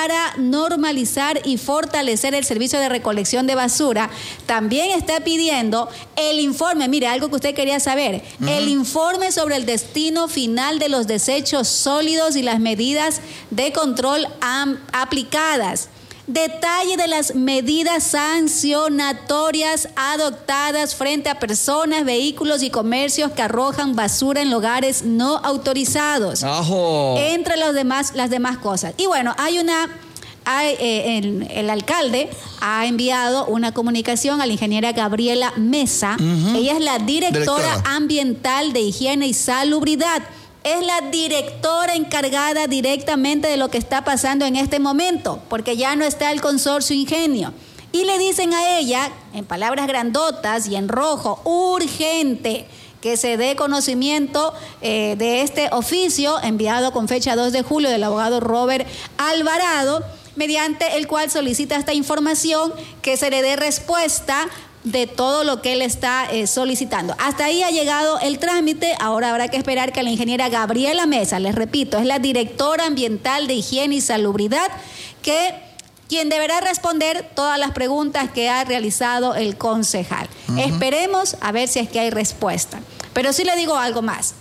para normalizar y fortalecer el servicio de recolección de basura, también está pidiendo el informe, mire, algo que usted quería saber, el informe sobre el destino final de los desechos sólidos y las medidas de control aplicadas. Detalle de las medidas sancionatorias adoptadas frente a personas, vehículos y comercios que arrojan basura en lugares no autorizados. ¡Ajo! Entre las demás cosas. Y bueno, el alcalde ha enviado una comunicación a la ingeniera Gabriela Mesa. Ella es la directora ambiental de higiene y salubridad. Es la directora encargada directamente de lo que está pasando en este momento, porque ya no está el consorcio Ingenio. Y le dicen a ella, en palabras grandotas y en rojo, urgente, que se dé conocimiento de este oficio enviado con fecha 2 de julio del abogado Robert Alvarado, mediante el cual solicita esta información, que se le dé respuesta de todo lo que él está solicitando. Hasta ahí ha llegado el trámite. Ahora habrá que esperar que la ingeniera Gabriela Mesa, les repito, es la directora ambiental de higiene y salubridad, quien deberá responder todas las preguntas que ha realizado el concejal. Esperemos a ver si es que hay respuesta. Pero sí le digo algo más.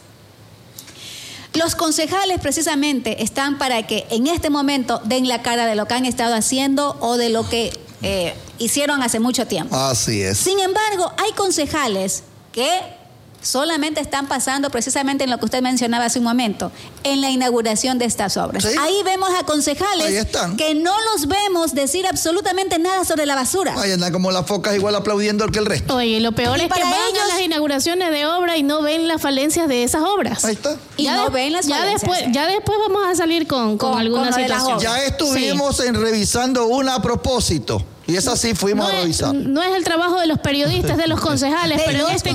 Los concejales precisamente están para que en este momento den la cara de lo que han estado haciendo o de lo que hicieron hace mucho tiempo. Así es. Sin embargo, hay concejales que solamente están pasando precisamente en lo que usted mencionaba hace un momento, en la inauguración de estas obras. ¿Sí? Ahí vemos a concejales que no los vemos decir absolutamente nada sobre la basura. Ahí andan como las focas igual aplaudiendo que el resto. Oye, lo peor es que van a las inauguraciones de obra y no ven las falencias de esas obras. Ahí está. Y no ven las falencias. Ya después vamos a salir con alguna situación. Ya estuvimos revisando una a propósito. Y esa sí fuimos a revisar. No es el trabajo de los periodistas, de los concejales, pero en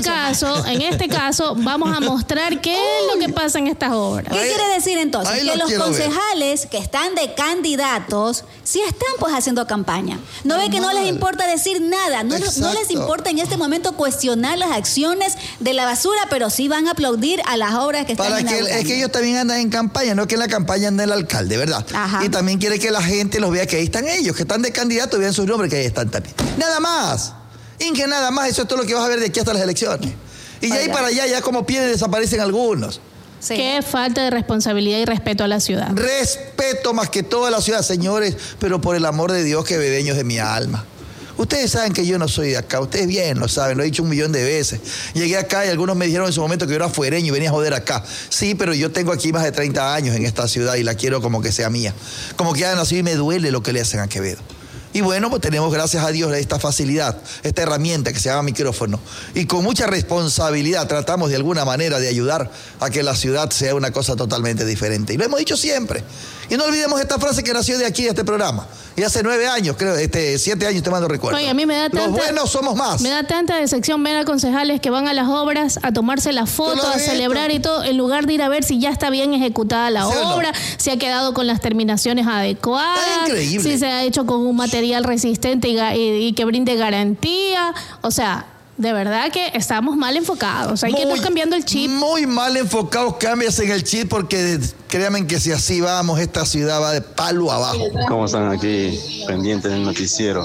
este caso vamos a mostrar qué es lo que pasa en estas obras. ¿Qué quiere decir entonces? Que los concejales que están de candidatos sí están pues haciendo campaña. No ve que no les importa decir nada, no les importa en este momento cuestionar las acciones de la basura, pero sí van a aplaudir a las obras que están inaugurando. Es que ellos también andan en campaña, no que en la campaña anda el alcalde, ¿verdad? Ajá. Y también quiere que la gente los vea, que ahí están ellos, que están de candidatos, vean sus nombres, que ahí están también. Nada más. Inge, nada más. Eso es todo lo que vas a ver de aquí hasta las elecciones. Y de ahí para allá, ya como pierden, desaparecen algunos. Sí. Qué falta de responsabilidad y respeto a la ciudad. Respeto más que todo a la ciudad, señores, pero por el amor de Dios, quevedeños de mi alma. Ustedes saben que yo no soy de acá, ustedes bien lo saben, lo he dicho 1.000.000 de veces. Llegué acá y algunos me dijeron en su momento que yo era fuereño y venía a joder acá. Sí, pero yo tengo aquí más de 30 años en esta ciudad y la quiero como que sea mía. Como que haya nacido y me duele lo que le hacen a Quevedo. Y bueno, pues tenemos, gracias a Dios, esta facilidad, esta herramienta que se llama micrófono. Y con mucha responsabilidad tratamos de alguna manera de ayudar a que la ciudad sea una cosa totalmente diferente. Y lo hemos dicho siempre. Y no olvidemos esta frase que nació de aquí, de este programa. Y hace 9 años, creo, 7 años, te mando recuerdo. Oye, a mí me da los buenos somos más. Me da tanta decepción ver a concejales que van a las obras a tomarse la foto, a celebrar y todo, en lugar de ir a ver si ya está bien ejecutada la obra, si ha quedado con las terminaciones adecuadas, si se ha hecho con un material resistente y que brinde garantía. O sea, de verdad que estamos mal enfocados. Hay que ir cambiando el chip. Muy mal enfocados, cambias en el chip porque créanme que si así vamos, esta ciudad va de palo abajo. ¿Cómo están aquí pendientes del noticiero?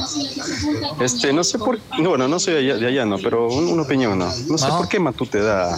No sé por qué, bueno, no soy de allá, no, pero una opinión, no. No sé por qué Matute da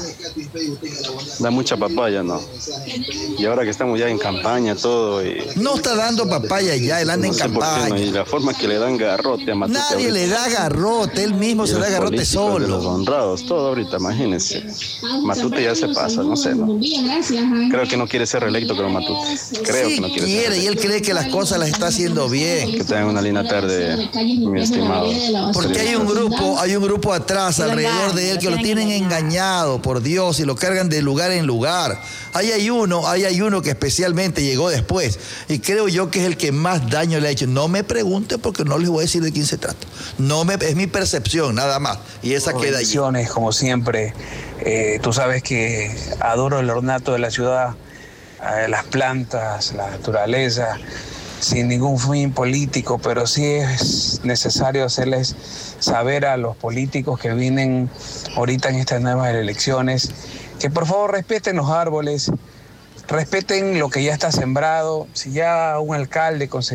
mucha papaya, ¿no? Y ahora que estamos ya en campaña, todo. No está dando papaya ya, él anda en campaña. No, y la forma que le dan garrote a Matute. Nadie le da garrote, él mismo se da garrote solo. Los honrados, todo ahorita, imagínense. Matute ya se pasa, no sé, ¿no? Creo que no quiere ser reelecto como Matute. Creo que no quiere y él cree que las cosas las está haciendo bien. Que tengan una linda tarde, mi estimado. Porque hay un grupo atrás, alrededor de él, que lo tienen engañado, por Dios, y lo cargan de lugar en lugar. Ahí hay uno que especialmente llegó después, y creo yo que es el que más daño le ha hecho. No me pregunten porque no les voy a decir de quién se trata. Es mi percepción, nada más. Y esa queda allí. Como siempre, tú sabes que adoro el ornato de la ciudad, las plantas, la naturaleza, sin ningún fin político, pero sí es necesario hacerles saber a los políticos que vienen ahorita en estas nuevas elecciones que por favor respeten los árboles, respeten lo que ya está sembrado. Si ya un alcalde